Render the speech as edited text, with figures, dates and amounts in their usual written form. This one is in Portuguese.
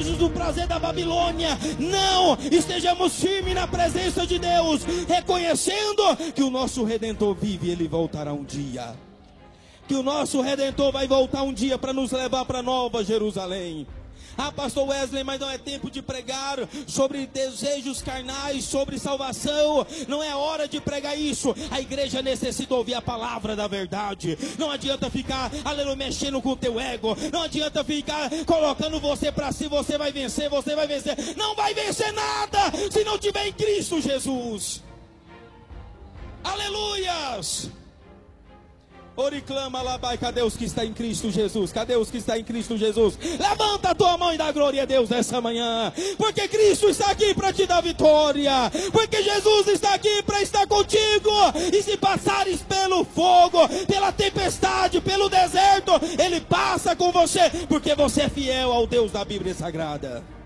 do prazer da Babilônia. Não, estejamos firmes na presença de Deus, reconhecendo que o nosso Redentor vive e Ele voltará um dia. Que o nosso Redentor vai voltar um dia para nos levar para Nova Jerusalém. Ah, pastor Wesley, mas não é tempo de pregar sobre desejos carnais, sobre salvação. Não é hora de pregar isso. A igreja necessita ouvir a palavra da verdade. Não adianta ficar, aleluia, mexendo com o teu ego. Não adianta ficar colocando você para si, você vai vencer, você vai vencer. Não vai vencer nada se não tiver em Cristo Jesus. Aleluias. Oriclama labai, cadê os que está em Cristo Jesus? Cadê os que está em Cristo Jesus? Levanta a tua mão e dá glória a Deus nessa manhã, porque Cristo está aqui para te dar vitória, porque Jesus está aqui para estar contigo. E se passares pelo fogo, pela tempestade, pelo deserto, Ele passa com você, porque você é fiel ao Deus da Bíblia Sagrada.